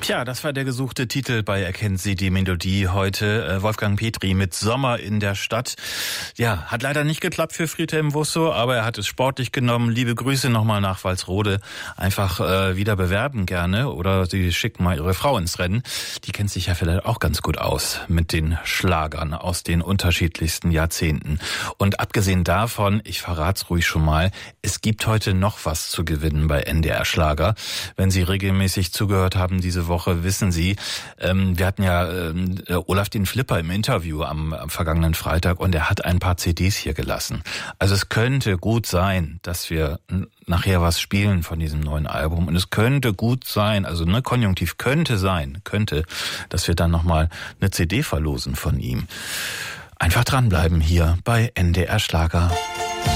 Tja, das war der gesuchte Titel bei Erkennen Sie die Melodie heute. Wolfgang Petri mit Sommer in der Stadt. Ja, hat leider nicht geklappt für Friedhelm Wusso, aber er hat es sportlich genommen. Liebe Grüße nochmal nach Walsrode. Einfach wieder bewerben gerne oder Sie schicken mal Ihre Frau ins Rennen. Die kennt sich ja vielleicht auch ganz gut aus mit den Schlagern aus den unterschiedlichsten Jahrzehnten. Und abgesehen davon, ich verrat's ruhig schon mal, es gibt heute noch was zu gewinnen bei NDR Schlager. Wenn Sie regelmäßig zugehört haben diese Woche, wissen Sie, wir hatten ja Olaf den Flipper im Interview am vergangenen Freitag und er hat ein paar CDs hier gelassen. Also es könnte gut sein, dass wir nachher was spielen von diesem neuen Album und es könnte gut sein, also Konjunktiv könnte sein, dass wir dann nochmal eine CD verlosen von ihm. Einfach dranbleiben hier bei NDR Schlager.